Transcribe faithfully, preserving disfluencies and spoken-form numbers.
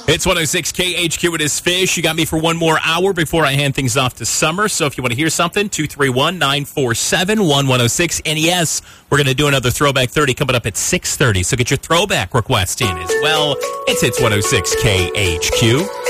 It's one oh six K H Q. It is Fish. You got me for one more hour before I hand things off to Summer. So if you want to hear something, two three one, nine four seven, one one oh six. And yes, we're going to do another Throwback thirty coming up at six thirty. So get your throwback request in as well. It's Hits one oh six K H Q.